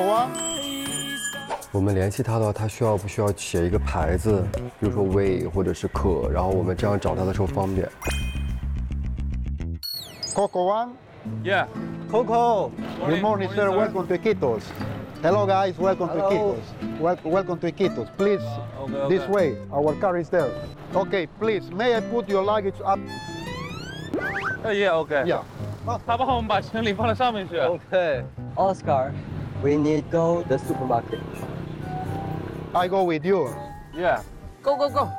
我们联系他的话，他需要不需要写一个牌子，比如说胃或者是可，然后我们这样找他的时候方便。 Coco one. Yeah. Coco. Good morning, sir. Welcome to Iquitos. Hello, guys. Welcome to Iquitos. Welcome to Iquitos. Please, this way. Our car is there. Okay, please. May I put your luggage up? Yeah, OK. Yeah. 他帮我们把行李放在上面去。 Okay. Oscar, we need go the supermarket. I go with you. Yeah. Go, go, go.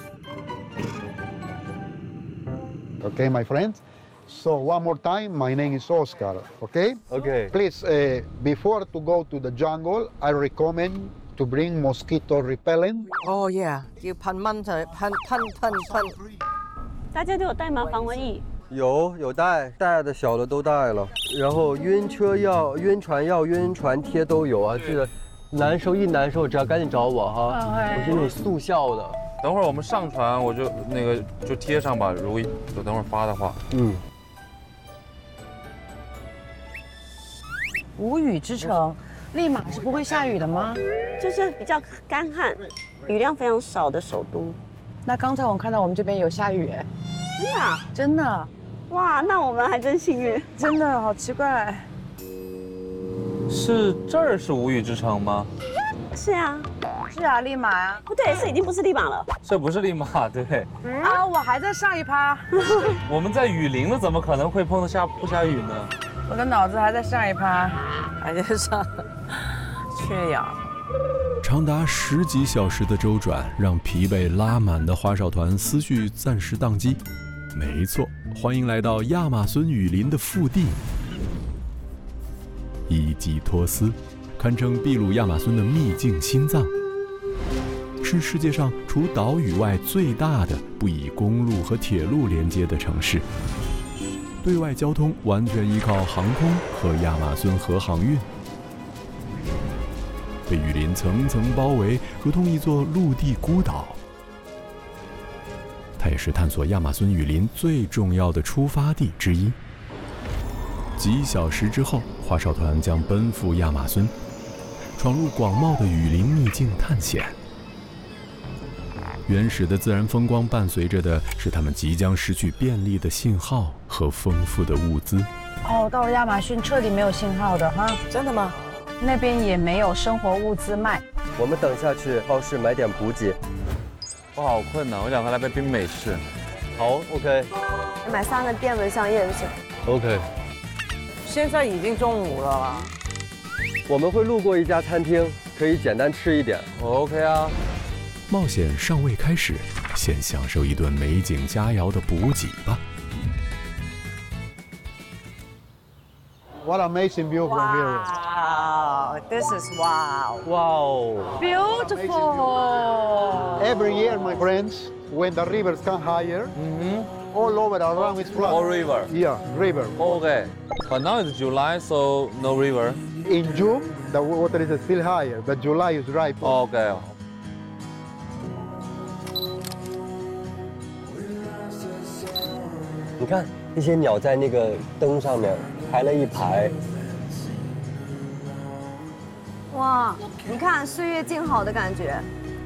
Okay, my friends. So one more time, my name is Oscar. Okay. Okay. Please, before to go to the jungle, I recommend to bring mosquito repellent. Oh yeah，要噴蚊就係噴。 大家都有帶嗎？防蚊液？ 有带，大的小的都带了。然后晕车药、晕船药、晕船贴都有啊。记得难受一难受，只要赶紧找我哈。我是那种速效的。 等会儿我们上船，我就就贴上吧。如果就等会儿发的话。 无雨之城，利马是不会下雨的吗？ 就是比较干旱，雨量非常少的首都。 那刚才我看到我们这边有下雨，哎， 真的啊？ 真的， 哇，那我们还真幸运。 真的好奇怪。 是这儿是无雨之城吗？ 是啊， 是啊，利马啊。 不对，这已经不是利马了。 这不是利马，对。 啊，我还在上一趴。 我们在雨林了，怎么可能会碰得不下雨呢？ 我的脑子还在上一趴，还在上，缺氧。 长达10几小时的周转，让疲惫拉满的花哨团思绪暂时宕机。没错，欢迎来到亚马孙雨林的腹地——伊基托斯，堪称秘鲁亚马孙的秘境心脏，是世界上除岛屿外最大的不以公路和铁路连接的城市。对外交通完全依靠航空和亚马孙河航运。被雨林层层包围，如同一座陆地孤岛。它也是探索亚马孙雨林最重要的出发地之一。几小时之后，花哨团将奔赴亚马孙，闯入广袤的雨林秘境探险。原始的自然风光伴随着的是他们即将失去便利的信号和丰富的物资。 哦，到了亚马逊彻底没有信号的哈？ 真的吗？ 那边也没有生活物资卖。 我们等下去超市买点补给。 我好困难，我想喝来杯冰美式。 好 ，OK。 买3个电蚊香验证。 OK。 现在已经中午了啦。 我们会路过一家餐厅，可以简单吃一点。 OK 啊。 冒险尚未开始，先享受一顿美景佳肴的补给吧。 What amazing view from here! Wow, this is wow. Wow. Beautiful. Every year, my friends, when the rivers come higher, all over around it's flood. All river. Yeah, river. Okay. But now it's July, so no river. In June, the water is still higher, but July is dry. Okay. 你看那些鸟在那个灯上面排了一排。 哇，你看岁月静好的感觉。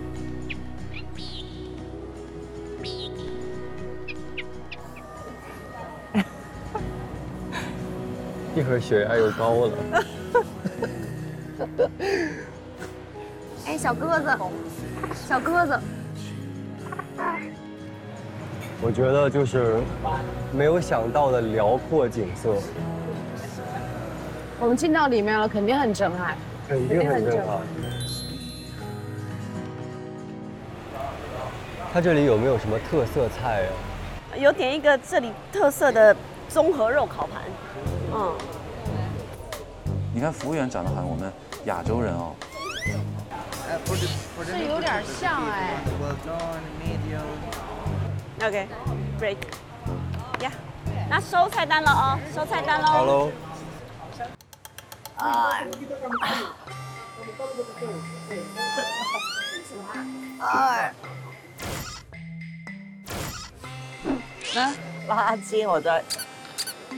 一会儿血压又高了。 哎，小鸽子，小鸽子。 我觉得就是没有想到的辽阔景色， 我们进到里面了，肯定很震撼。 肯定很震撼。它这里有没有什么特色菜呀？ 有点一个这里特色的综合肉烤盘。 你看服务员长得好像我们亚洲人哦。 是有点像哎。 OK, break. Yeah. 那收菜单了哦，收菜单喽。 好喽。 垃圾我在